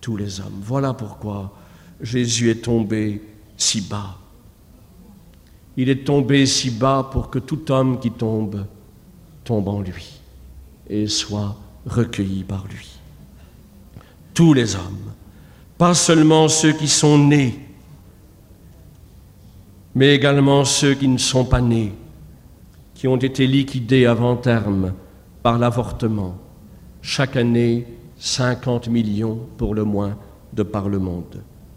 tous les hommes. Voilà pourquoi Jésus est tombé si bas. Il est tombé si bas pour que tout homme qui tombe en lui et soit recueilli par lui. Tous les hommes, pas seulement ceux qui sont nés, mais également ceux qui ne sont pas nés, qui ont été liquidés avant terme par l'avortement. Chaque année, 50 millions pour le moins de par le monde.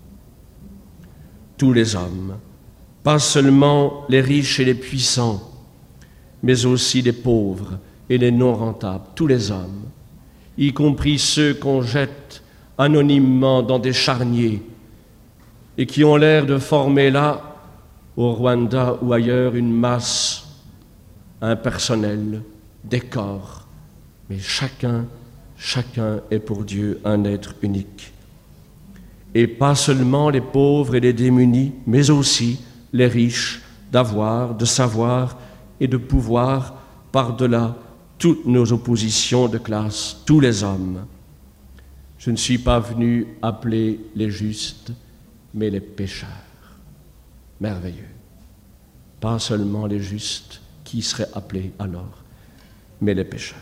Tous les hommes, pas seulement les riches et les puissants, mais aussi les pauvres et les non rentables, tous les hommes, y compris ceux qu'on jette anonymement dans des charniers et qui ont l'air de former là, au Rwanda ou ailleurs, une masse impersonnelle, des corps. Mais chacun est pour Dieu un être unique. Et pas seulement les pauvres et les démunis, mais aussi les riches d'avoir, de savoir et de pouvoir par-delà toutes nos oppositions de classe, tous les hommes. Je ne suis pas venu appeler les justes, mais les pécheurs. Merveilleux. Pas seulement les justes qui seraient appelés alors, mais les pécheurs.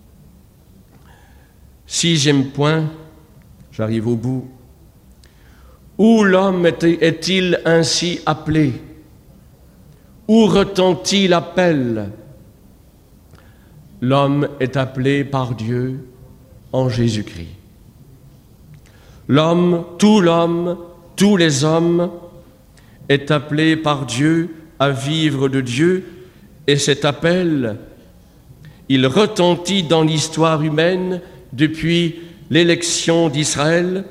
6e point, j'arrive au bout. Où l'homme est-il ainsi appelé? Où retentit l'appel? L'homme est appelé par Dieu en Jésus-Christ. L'homme, tous les hommes, est appelé par Dieu à vivre de Dieu, et cet appel, il retentit dans l'histoire humaine depuis l'élection d'Israël.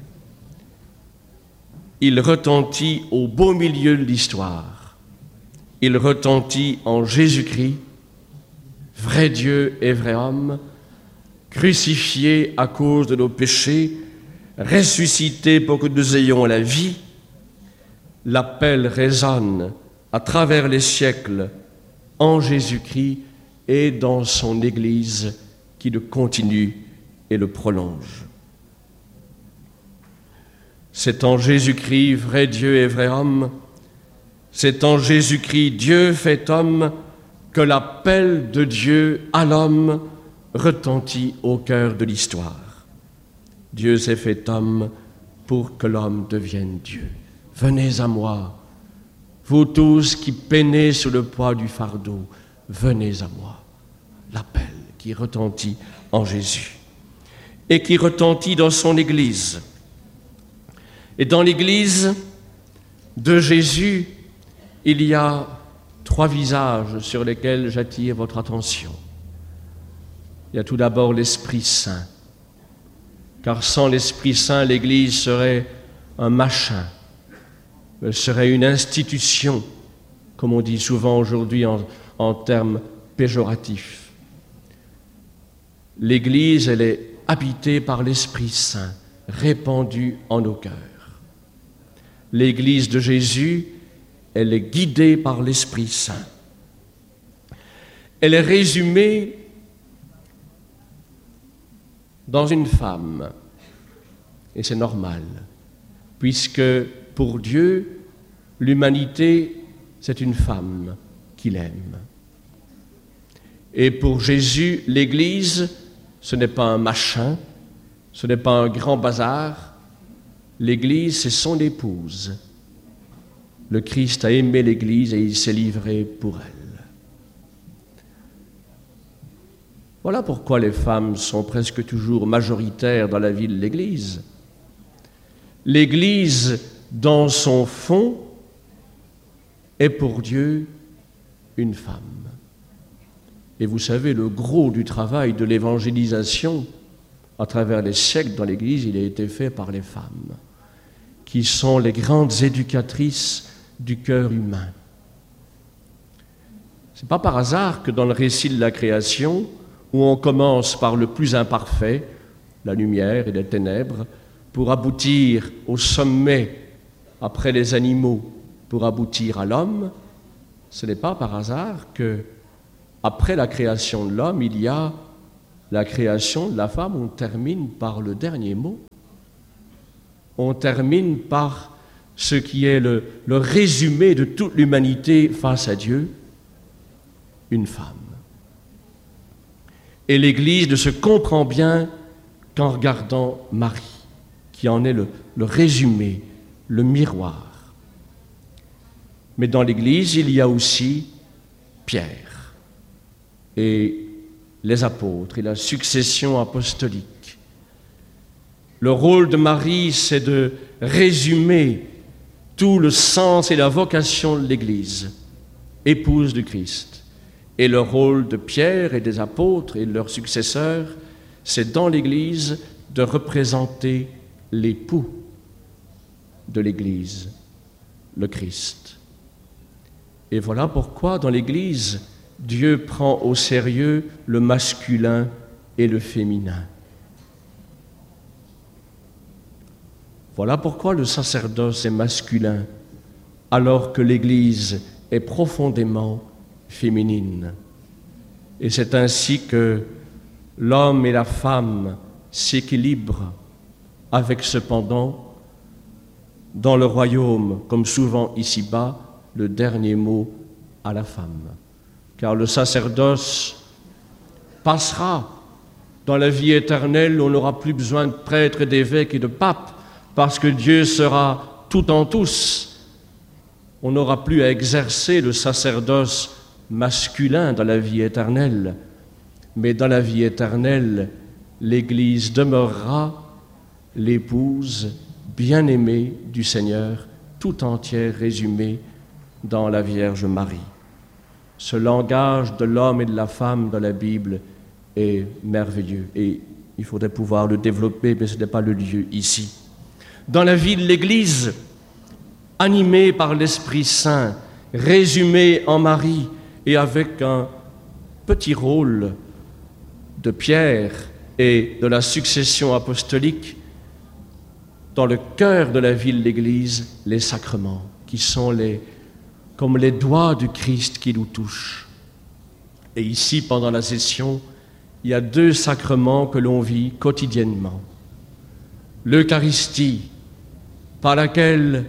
Il retentit au beau milieu de l'histoire. Il retentit en Jésus-Christ, vrai Dieu et vrai homme, crucifié à cause de nos péchés, ressuscité pour que nous ayons la vie. L'appel résonne à travers les siècles en Jésus-Christ et dans son Église qui le continue et le prolonge. C'est en Jésus-Christ, vrai Dieu et vrai homme, c'est en Jésus-Christ, Dieu fait homme, que l'appel de Dieu à l'homme retentit au cœur de l'histoire. Dieu s'est fait homme pour que l'homme devienne Dieu. Venez à moi, vous tous qui peinez sous le poids du fardeau, venez à moi. L'appel qui retentit en Jésus et qui retentit dans son Église. Et dans l'Église de Jésus, il y a 3 visages sur lesquels j'attire votre attention. Il y a tout d'abord l'Esprit Saint, car sans l'Esprit Saint, l'Église serait un machin, elle serait une institution, comme on dit souvent aujourd'hui en termes péjoratifs. L'Église, elle est habitée par l'Esprit Saint, répandu en nos cœurs. L'Église de Jésus, elle est guidée par l'Esprit Saint. Elle est résumée dans une femme, et c'est normal, puisque pour Dieu, l'humanité, c'est une femme qu'il aime. Et pour Jésus, l'Église, ce n'est pas un machin, ce n'est pas un grand bazar. L'Église, c'est son épouse. Le Christ a aimé l'Église et il s'est livré pour elle. Voilà pourquoi les femmes sont presque toujours majoritaires dans la vie de l'Église. L'Église, dans son fond, est pour Dieu une femme. Et vous savez, le gros du travail de l'évangélisation à travers les siècles dans l'Église, il a été fait par les femmes, qui sont les grandes éducatrices du cœur humain. Ce n'est pas par hasard que dans le récit de la création, où on commence par le plus imparfait, la lumière et les ténèbres, pour aboutir au sommet, après les animaux, pour aboutir à l'homme, ce n'est pas par hasard que, après la création de l'homme, il y a la création de la femme. On termine par le dernier mot. on termine par ce qui est le résumé de toute l'humanité face à Dieu, une femme. Et l'Église ne se comprend bien qu'en regardant Marie, qui en est le résumé, le miroir. Mais dans l'Église, il y a aussi Pierre et les apôtres et la succession apostolique. Le rôle de Marie, c'est de résumer tout le sens et la vocation de l'Église, épouse du Christ. Et le rôle de Pierre et des apôtres et de leurs successeurs, c'est dans l'Église de représenter l'époux de l'Église, le Christ. Et voilà pourquoi dans l'Église, Dieu prend au sérieux le masculin et le féminin. Voilà pourquoi le sacerdoce est masculin, alors que l'Église est profondément féminine. Et c'est ainsi que l'homme et la femme s'équilibrent, avec cependant, dans le royaume, comme souvent ici-bas, le dernier mot à la femme. Car le sacerdoce passera dans la vie éternelle, on n'aura plus besoin de prêtres, d'évêques et de papes, parce que Dieu sera tout en tous. On n'aura plus à exercer le sacerdoce masculin dans la vie éternelle, mais dans la vie éternelle, l'Église demeurera l'épouse bien-aimée du Seigneur, tout entière résumée dans la Vierge Marie. Ce langage de l'homme et de la femme dans la Bible est merveilleux et il faudrait pouvoir le développer, mais ce n'est pas le lieu ici. Dans la vie de l'Église, animée par l'Esprit Saint, résumée en Marie et avec un petit rôle de Pierre et de la succession apostolique, dans le cœur de la vie de l'Église, les sacrements, qui sont comme les doigts du Christ qui nous touchent. Et ici, pendant la session, il y a 2 sacrements que l'on vit quotidiennement. L'Eucharistie, par laquelle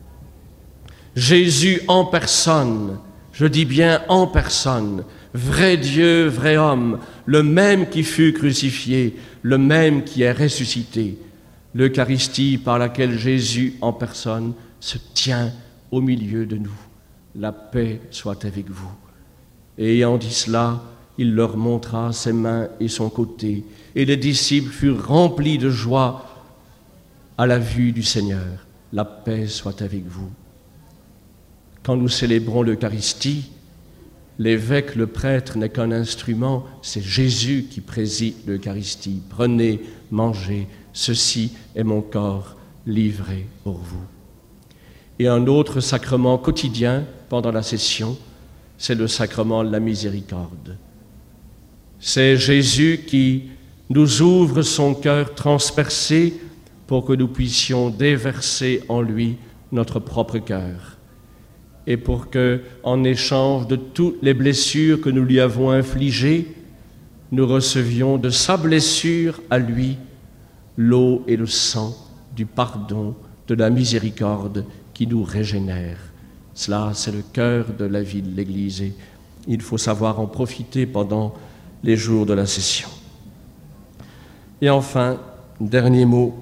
Jésus en personne, je dis bien en personne, vrai Dieu, vrai homme, le même qui fut crucifié, le même qui est ressuscité, l'Eucharistie par laquelle Jésus en personne se tient au milieu de nous. La paix soit avec vous. Et ayant dit cela, il leur montra ses mains et son côté, et les disciples furent remplis de joie à la vue du Seigneur. La paix soit avec vous. Quand nous célébrons l'Eucharistie, l'évêque, le prêtre n'est qu'un instrument, c'est Jésus qui préside l'Eucharistie. Prenez, mangez, ceci est mon corps livré pour vous. Et un autre sacrement quotidien pendant la session, c'est le sacrement de la miséricorde. C'est Jésus qui nous ouvre son cœur transpercé pour que nous puissions déverser en lui notre propre cœur. Et pour que, en échange de toutes les blessures que nous lui avons infligées, nous recevions de sa blessure à lui l'eau et le sang du pardon, de la miséricorde qui nous régénère. Cela, c'est le cœur de la vie de l'Église et il faut savoir en profiter pendant les jours de la session. Et enfin, dernier mot,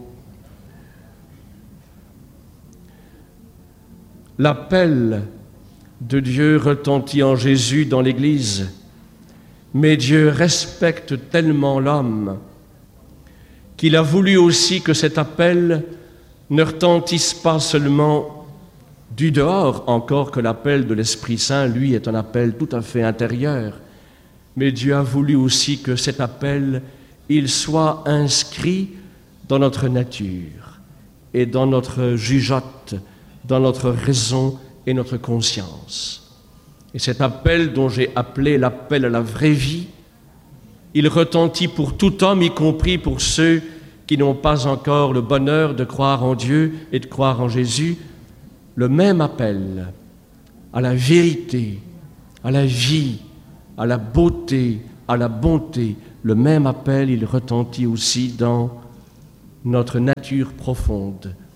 l'appel de Dieu retentit en Jésus dans l'Église, mais Dieu respecte tellement l'homme qu'il a voulu aussi que cet appel ne retentisse pas seulement du dehors, encore que l'appel de l'Esprit Saint, lui, est un appel tout à fait intérieur, mais Dieu a voulu aussi que cet appel, il soit inscrit dans notre nature et dans notre jugeote, dans notre raison et notre conscience. Et cet appel dont j'ai appelé l'appel à la vraie vie, il retentit pour tout homme, y compris pour ceux qui n'ont pas encore le bonheur de croire en Dieu et de croire en Jésus, le même appel à la vérité, à la vie, à la beauté, à la bonté, le même appel, il retentit aussi dans notre nature profonde,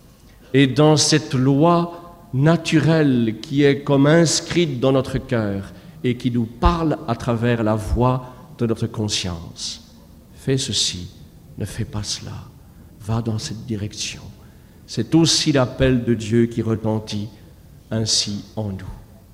et dans cette loi naturelle qui est comme inscrite dans notre cœur et qui nous parle à travers la voix de notre conscience. Fais ceci, ne fais pas cela, va dans cette direction. C'est aussi l'appel de Dieu qui retentit ainsi en nous.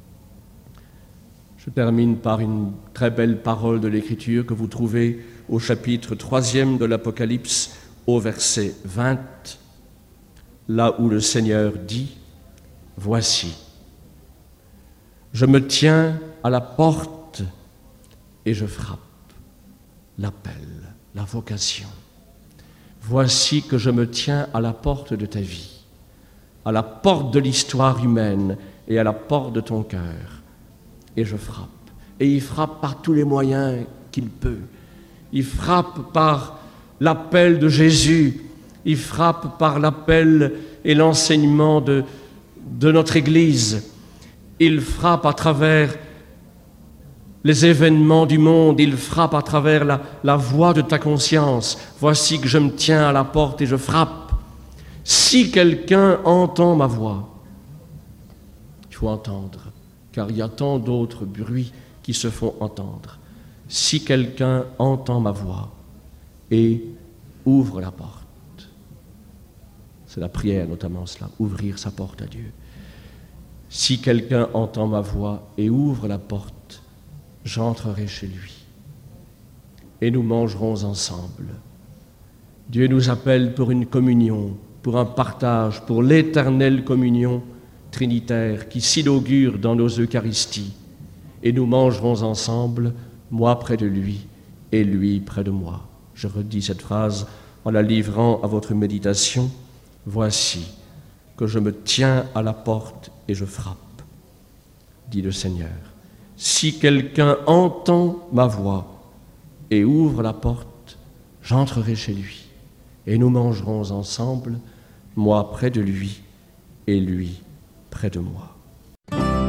Je termine par une très belle parole de l'Écriture que vous trouvez au chapitre 3 de l'Apocalypse, au verset 20, là où le Seigneur dit « Voici, je me tiens à la porte et je frappe. » L'appel, la vocation. Voici que je me tiens à la porte de ta vie, à la porte de l'histoire humaine et à la porte de ton cœur. Et je frappe. Et il frappe par tous les moyens qu'il peut. Il frappe par l'appel de Jésus. Il frappe par l'appel et l'enseignement de notre Église. Il frappe à travers les événements du monde. Il frappe à travers la voix de ta conscience. Voici que je me tiens à la porte et je frappe. Si quelqu'un entend ma voix, il faut entendre, car il y a tant d'autres bruits qui se font entendre. Si quelqu'un entend ma voix et ouvre la porte, c'est la prière notamment cela, ouvrir sa porte à Dieu. Si quelqu'un entend ma voix et ouvre la porte, j'entrerai chez lui et nous mangerons ensemble. Dieu nous appelle pour une communion, pour un partage, pour l'éternelle communion trinitaire qui s'inaugure dans nos Eucharisties. Et nous mangerons ensemble, moi près de lui et lui près de moi. Je redis cette phrase en la livrant à votre méditation. Voici que je me tiens à la porte et je frappe, dit le Seigneur. Si quelqu'un entend ma voix et ouvre la porte, j'entrerai chez lui et nous mangerons ensemble, moi près de lui et lui près de moi.